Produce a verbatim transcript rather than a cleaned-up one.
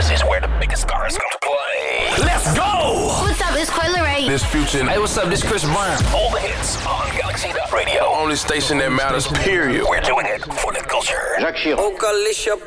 This is where the biggest stars come to play. Let's go! What's up, it's Coi Leray. This Future. Hey, what's up? This Chris Brown. All the hits on Galaxy Radio. The only station that matters, period. We're doing it for the culture. Jacques Chirac. Oh, Galicia